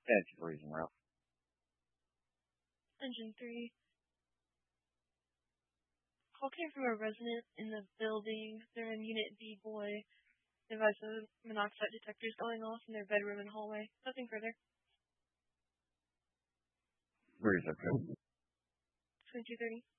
That's the reason, Ralph. Engine 3. Call came from a resident in the building. They're in Unit B, boy. They advised the monoxide detectors going off in their bedroom and hallway. Nothing further. Where is that code? 2230.